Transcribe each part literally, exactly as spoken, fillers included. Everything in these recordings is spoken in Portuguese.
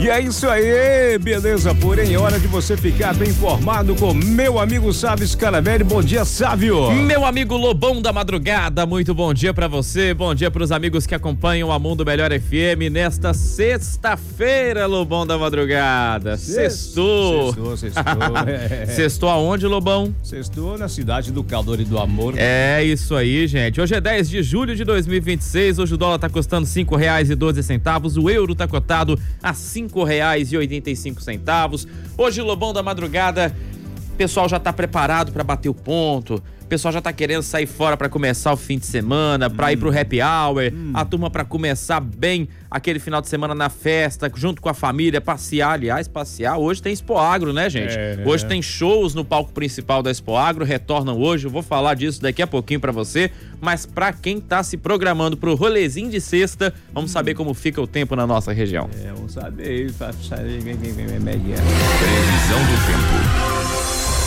E é isso aí, beleza? Porém, é hora de você ficar bem informado com meu amigo Sávio Scaravelli. Bom dia, Sávio. Meu amigo Lobão da Madrugada, muito bom dia pra você, bom dia pros amigos que acompanham a Mundo Melhor F M nesta sexta-feira, Lobão da Madrugada. Sextou. Sextou, sextou. é. Sextou aonde, Lobão? Sextou na cidade do calor e do amor. É isso aí, gente. Hoje é dez de julho de dois mil e vinte e seis, hoje o dólar tá custando cinco reais e doze centavos, o euro tá cotado a cinco reais e oitenta e cinco centavos. Hoje, Lobão da Madrugada, o pessoal já tá preparado pra bater o ponto, o pessoal já tá querendo sair fora pra começar o fim de semana, pra hum. ir pro happy hour, hum. a turma pra começar bem aquele final de semana na festa, junto com a família, passear, aliás, passear. Hoje tem Expoagro, né, gente? É. Hoje tem shows no palco principal da Expoagro, retornam hoje, eu vou falar disso daqui a pouquinho pra você, mas pra quem tá se programando pro rolezinho de sexta, vamos hum. saber como fica o tempo na nossa região. É, vamos saber, saber, vem, vem, vem, vem, vem. Previsão do tempo.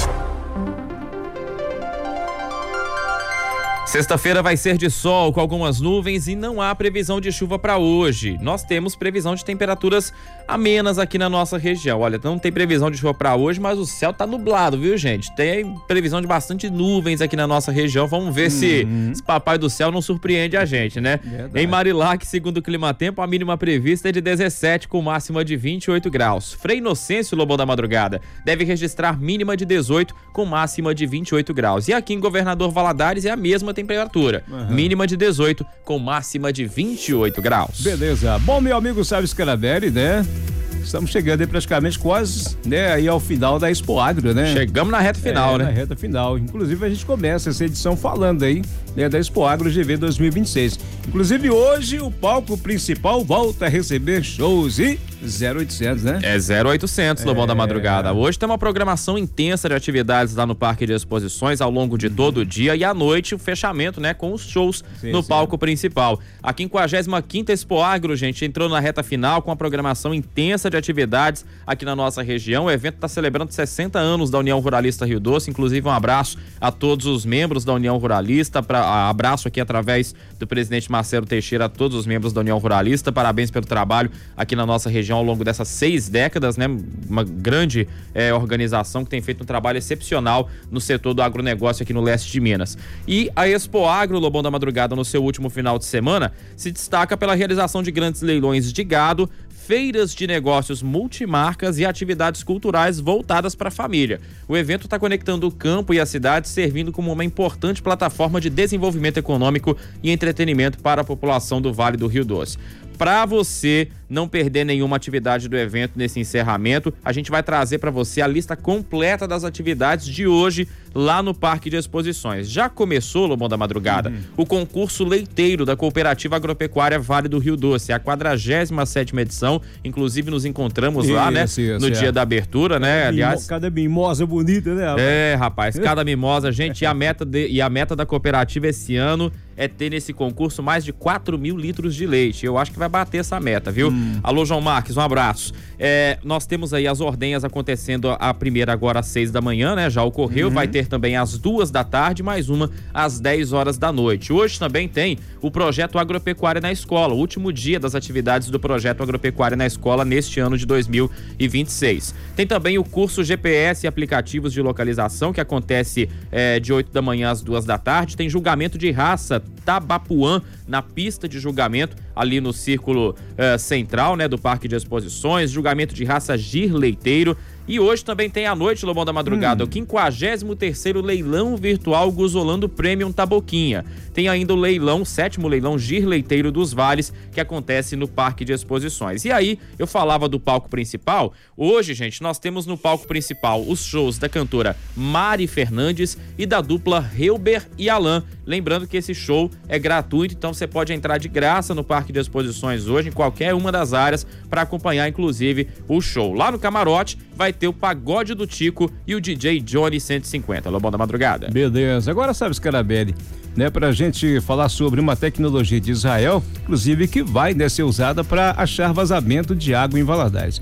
Sexta-feira vai ser de sol com algumas nuvens e não há previsão de chuva para hoje. Nós temos previsão de temperaturas amenas aqui na nossa região. Olha, não tem previsão de chuva para hoje, mas o céu tá nublado, viu, gente? Tem previsão de bastante nuvens aqui na nossa região. Vamos ver uhum. se esse papai do céu não surpreende a gente, né? Verdade. Em Marilac, segundo o Climatempo, a mínima prevista é de dezessete com máxima de vinte e oito graus. Frei Inocêncio, Lobão da Madrugada, deve registrar mínima de dezoito com máxima de vinte e oito graus. E aqui em Governador Valadares é a mesma temperatura, uhum. mínima de dezoito com máxima de vinte e oito graus. Beleza. Bom, meu amigo Sávio Scaravelli, né? Estamos chegando aí praticamente quase, né, aí ao final da Expoagro, né? Chegamos na reta final, é, né? Na reta final. Inclusive a gente começa essa edição falando aí, né, da Expoagro G V dois mil e vinte e seis. Inclusive hoje o palco principal volta a receber shows e zero oitocentos, né? É zero oitocentos, Lobão é... da Madrugada. Hoje tem uma programação intensa de atividades lá no Parque de Exposições ao longo de todo o dia e à noite o fechamento, né, com os shows sim, no sim. palco principal. A quinquagésima quinta Expoagro, gente, entrou na reta final com a programação intensa de atividades aqui na nossa região. O evento está celebrando sessenta anos da União Ruralista Rio Doce. Inclusive um abraço a todos os membros da União Ruralista, pra, abraço aqui através do presidente Marcelo Teixeira a todos os membros da União Ruralista. Parabéns pelo trabalho aqui na nossa região ao longo dessas seis décadas, né? Uma grande é, organização que tem feito um trabalho excepcional no setor do agronegócio aqui no leste de Minas. E a Expoagro, Lobão da Madrugada, no seu último final de semana, se destaca pela realização de grandes leilões de gado, feiras de negócios multimarcas e atividades culturais voltadas para a família. O evento está conectando o campo e a cidade, servindo como uma importante plataforma de desenvolvimento econômico e entretenimento para a população do Vale do Rio Doce. Para você não perder nenhuma atividade do evento nesse encerramento, a gente vai trazer para você a lista completa das atividades de hoje lá no Parque de Exposições. Já começou, Lobão da Madrugada, uhum. o concurso leiteiro da Cooperativa Agropecuária Vale do Rio Doce, a quadragésima sétima edição, inclusive nos encontramos isso, lá, né? Isso, no é. dia da abertura, né? Cada Aliás, mimo, cada mimosa bonita, né? Rapaz? É, rapaz, cada mimosa, gente, e a meta de, e a meta da cooperativa esse ano é ter nesse concurso mais de quatro mil litros de leite. Eu acho que vai bater essa meta, viu? Hum. Alô, João Marques, um abraço. É, nós temos aí as ordenhas acontecendo, a primeira agora às seis da manhã, né? Já ocorreu, uhum. vai ter também às duas da tarde, mais uma às dez horas da noite. Hoje também tem o projeto Agropecuária na Escola, o último dia das atividades do projeto Agropecuária na Escola neste ano de dois mil e vinte e seis. Tem também o curso G P S e aplicativos de localização, que acontece é, de oito da manhã às duas da tarde. Tem julgamento de raça Tabapuã na pista de julgamento, ali no círculo uh, central, né, do Parque de Exposições, julgamento de raça Gir Leiteiro. E hoje também tem à noite, Lobão da Madrugada, hum. o quinquagésimo terceiro leilão virtual Guzolando Premium Taboquinha. Tem ainda o leilão, o sétimo leilão Gir Leiteiro dos Vales, que acontece no Parque de Exposições. E aí, eu falava do palco principal. Hoje, gente, nós temos no palco principal os shows da cantora Mari Fernandes e da dupla Helber e Alan. Lembrando que esse show é gratuito, então você pode entrar de graça no Parque de Exposições hoje, em qualquer uma das áreas, para acompanhar, inclusive, o show. Lá no camarote vai ter o Pagode do Tico e o D J Johnny cento e cinquenta. Lobão da Madrugada. Beleza. Agora, sabe, Scaravelli, né, pra gente falar sobre uma tecnologia de Israel, inclusive que vai, né, ser usada para achar vazamento de água em Valadares.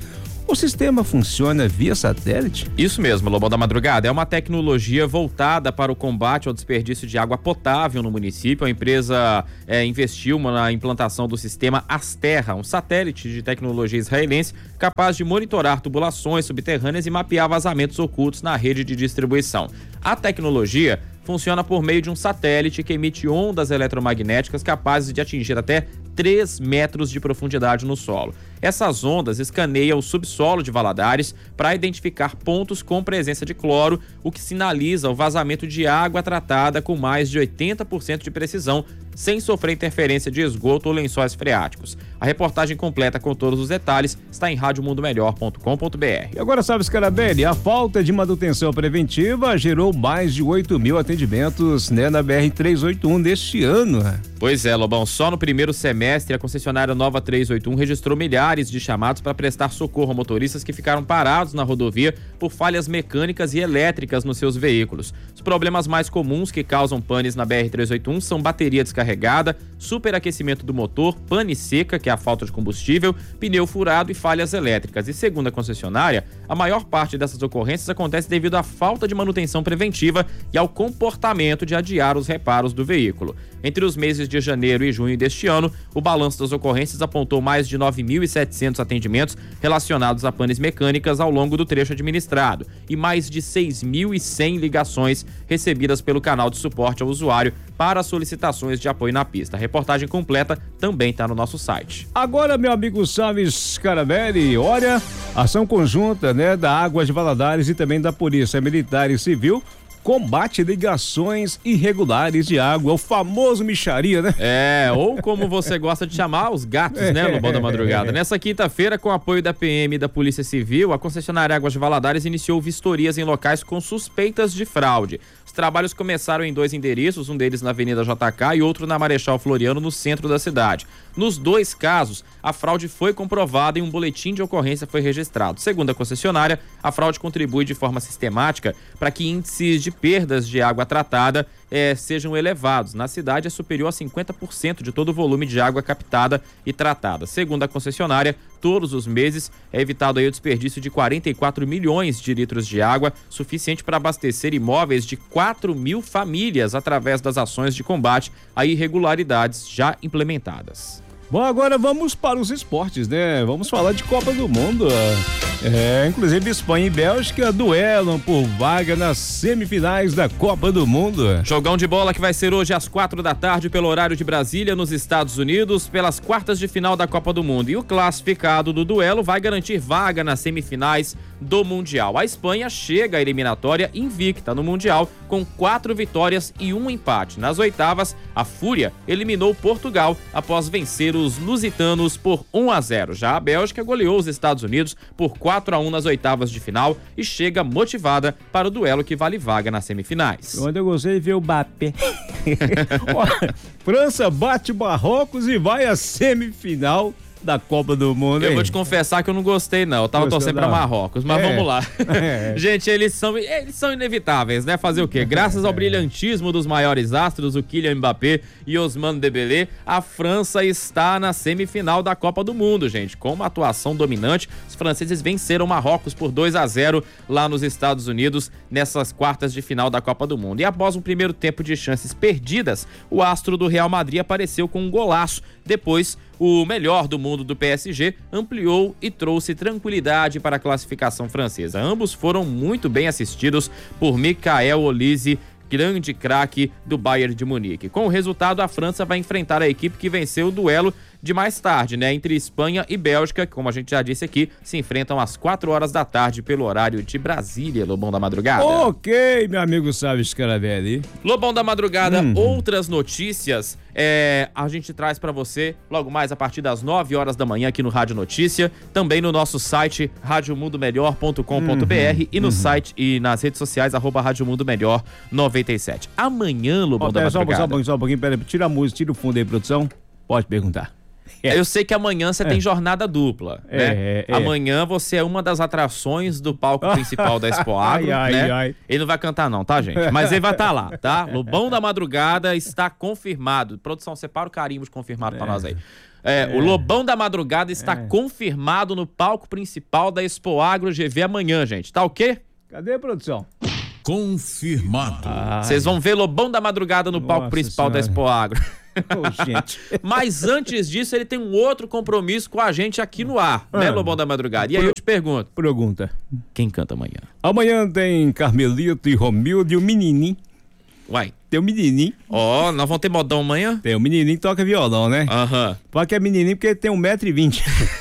O sistema funciona via satélite? Isso mesmo, Lobão da Madrugada. É uma tecnologia voltada para o combate ao desperdício de água potável no município. A empresa é, investiu na implantação do sistema Asterra, um satélite de tecnologia israelense capaz de monitorar tubulações subterrâneas e mapear vazamentos ocultos na rede de distribuição. A tecnologia funciona por meio de um satélite que emite ondas eletromagnéticas capazes de atingir até três metros de profundidade no solo. Essas ondas escaneiam o subsolo de Valadares para identificar pontos com presença de cloro, o que sinaliza o vazamento de água tratada com mais de oitenta por cento de precisão, sem sofrer interferência de esgoto ou lençóis freáticos. A reportagem completa com todos os detalhes está em rádio mundo melhor ponto com ponto b r. E agora, sabe, Scarabelli, a falta de manutenção preventiva gerou mais de oito mil atendimentos, né, na B R trezentos e oitenta e um deste ano. Pois é, Lobão, só no primeiro semestre a concessionária Nova trezentos e oitenta e um registrou milhares de chamados para prestar socorro a motoristas que ficaram parados na rodovia por falhas mecânicas e elétricas nos seus veículos. Os problemas mais comuns que causam panes na B R trezentos e oitenta e um são bateria descarregada, superaquecimento do motor, pane seca, que é a falta de combustível, pneu furado e falhas elétricas. E segundo a concessionária, a maior parte dessas ocorrências acontece devido à falta de manutenção preventiva e ao comportamento de adiar os reparos do veículo. Entre os meses de janeiro e junho deste ano, o balanço das ocorrências apontou mais de nove mil e setecentos atendimentos relacionados a panes mecânicas ao longo do trecho administrado e mais de seis mil e cem ligações recebidas pelo canal de suporte ao usuário para solicitações de apoio na pista. A reportagem completa também está no nosso site. Agora, meu amigo Salves Scarabelli, olha, ação conjunta, né, da Águas de Valadares e também da Polícia Militar e Civil combate ligações irregulares de água, o famoso mixaria, né? É, ou como você gosta de chamar, os gatos, né, Lobão da Madrugada. Nessa quinta-feira, com apoio da P M e da Polícia Civil, a concessionária Águas de Valadares iniciou vistorias em locais com suspeitas de fraude. Os trabalhos começaram em dois endereços, um deles na Avenida J K e outro na Marechal Floriano, no centro da cidade. Nos dois casos, a fraude foi comprovada e um boletim de ocorrência foi registrado. Segundo a concessionária, a fraude contribui de forma sistemática para que índices de perdas de água tratada eh, sejam elevados. Na cidade é superior a cinquenta por cento de todo o volume de água captada e tratada. Segundo a concessionária, todos os meses é evitado aí o desperdício de quarenta e quatro milhões de litros de água, suficiente para abastecer imóveis de quatro mil famílias através das ações de combate a irregularidades já implementadas. Bom, agora vamos para os esportes, né? Vamos falar de Copa do Mundo. É, inclusive Espanha e Bélgica duelam por vaga nas semifinais da Copa do Mundo. Jogão de bola que vai ser hoje às quatro da tarde pelo horário de Brasília, nos Estados Unidos, pelas quartas de final da Copa do Mundo. E o classificado do duelo vai garantir vaga nas semifinais do Mundial. A Espanha chega à eliminatória invicta no Mundial com quatro vitórias e um empate. Nas oitavas, a Fúria eliminou Portugal após vencer os lusitanos por um a zero. Já a Bélgica goleou os Estados Unidos por quatro a um nas oitavas de final e chega motivada para o duelo que vale vaga nas semifinais. Onde eu gostei de ver o Mbappé. França bate Marrocos e vai à semifinal da Copa do Mundo, hein? Eu vou te confessar que eu não gostei, não. Eu tava Gostou torcendo não. pra Marrocos, mas é. vamos lá. É. Gente, eles são, eles são inevitáveis, né? Fazer o quê? Graças ao brilhantismo dos maiores astros, o Kylian Mbappé e Ousmane Dembélé, a França está na semifinal da Copa do Mundo, gente. Com uma atuação dominante, os franceses venceram Marrocos por dois a zero lá nos Estados Unidos, nessas quartas de final da Copa do Mundo. E após um primeiro tempo de chances perdidas, o astro do Real Madrid apareceu com um golaço. Depois, o melhor do mundo do P S G ampliou e trouxe tranquilidade para a classificação francesa. Ambos foram muito bem assistidos por Michael Olise, grande craque do Bayern de Munique. Com o resultado, a França vai enfrentar a equipe que venceu o duelo de mais tarde, né? Entre Espanha e Bélgica, que, como a gente já disse aqui, se enfrentam às quatro horas da tarde pelo horário de Brasília, Lobão da Madrugada. Ok, meu amigo Salves Scarabelli. Lobão da Madrugada, uhum. Outras notícias é, a gente traz pra você logo mais a partir das nove horas da manhã aqui no Rádio Notícia, também no nosso site rádio mundo melhor ponto com ponto b r uhum. e no uhum. site e nas redes sociais arroba Rádio Mundo Melhor noventa e sete. Amanhã, Lobão oh, da Madrugada. Só um pouquinho, só um pouquinho, pera, tira a música, tira o fundo aí, produção. Pode perguntar. É. Eu sei que amanhã você é. tem jornada dupla, é, né? É, é. Amanhã você é uma das atrações do palco principal da Expo Agro, ai, né? Ai, ai. Ele não vai cantar não, tá, gente? Mas ele vai estar tá lá, tá? Lobão da Madrugada está confirmado. Produção, separa o carimbo de confirmado é. pra nós aí. É, é. O Lobão da Madrugada está é. confirmado no palco principal da Expo Agro G V amanhã, gente. Tá o quê? Cadê a produção? Confirmado. Vocês vão ver Lobão da Madrugada no palco Nossa principal senhora. da Expo Agro. Oh, gente. Mas antes disso, ele tem um outro compromisso com a gente aqui no ar, ah, né, Lobão da Madrugada? E aí eu te pergunto. Pergunta. Quem canta amanhã? Amanhã tem Carmelito e Romildo e o menininho. Uai. Tem o menininho. Ó, oh, nós vamos ter modão amanhã? Tem o menininho que toca violão, né? Aham. Uhum. Porque é menininho porque ele tem um metro e vinte.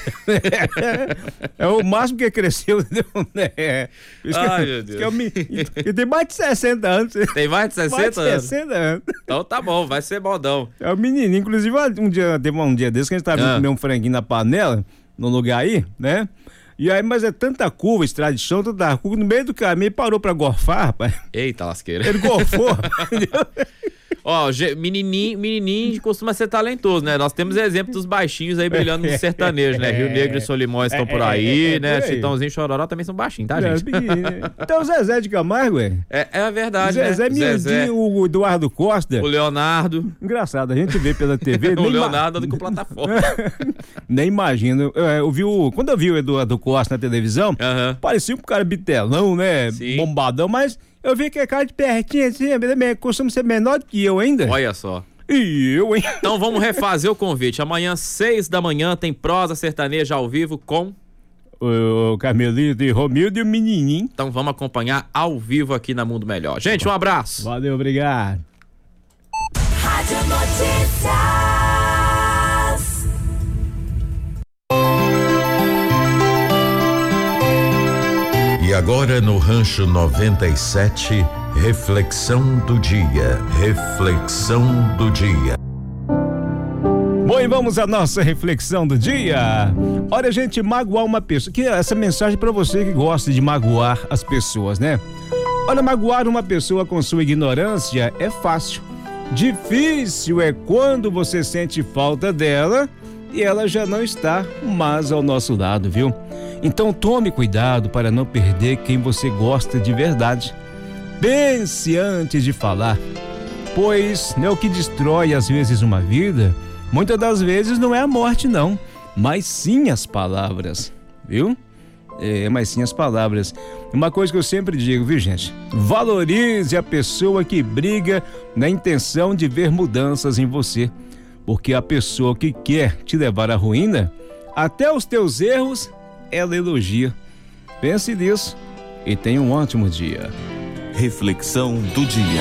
É o máximo que cresceu, entendeu? É. Ai, meu Deus. Que é o, ele tem mais de sessenta anos. Tem mais de sessenta anos? Mais de sessenta anos. Então tá bom, vai ser modão. É o menininho. Inclusive, um dia, teve um dia desse que a gente tava ah. comendo um franguinho na panela, no lugar aí, né? E aí, mas é tanta curva, estrada de chão, tanta curva, no meio do caminho, ele parou pra gorfar, rapaz. Eita, lasqueira. Ele gorfou, entendeu? Ó, menininho, menininho costuma ser talentoso, né? Nós temos exemplo dos baixinhos aí brilhando no sertanejo, né? Rio Negro e Solimões estão por aí, é, é, é, né? Chitãozinho e Chororó também são baixinhos, tá, gente? Então o Zezé de Camargo, ué. É, é verdade, Zezé, né? Zezé, o Eduardo Costa. O Leonardo. Engraçado, a gente vê pela T V. O Leonardo anda com plataforma. Nem imagino. Eu, eu vi o... Quando eu vi o Eduardo Costa na televisão, uhum. parecia um cara bitelão, né? Sim. Bombadão, mas... Eu vi que é cara de pertinho, assim, costuma ser menor do que eu ainda. Olha só. E eu, hein? Então vamos refazer o convite. Amanhã, seis da manhã, tem prosa sertaneja ao vivo com... O Carmelito e Romildo e o menininho. Então vamos acompanhar ao vivo aqui na Mundo Melhor. Gente, um abraço. Valeu, obrigado. Rádio Notícias. E agora no Rancho noventa e sete, reflexão do dia, reflexão do dia. Bom, e vamos à nossa reflexão do dia. Olha, gente, magoar uma pessoa, que essa mensagem para você que gosta de magoar as pessoas, né? Olha, magoar uma pessoa com sua ignorância é fácil. Difícil é quando você sente falta dela e ela já não está mais ao nosso lado, viu? Então tome cuidado para não perder quem você gosta de verdade. Pense antes de falar, pois né, o que destrói às vezes uma vida, muitas das vezes não é a morte não, mas sim as palavras, viu? É, mas sim as palavras. Uma coisa que eu sempre digo, viu, gente? Valorize a pessoa que briga na intenção de ver mudanças em você, porque a pessoa que quer te levar à ruína, até os teus erros, ela elogia. Pense nisso e tenha um ótimo dia. Reflexão do dia.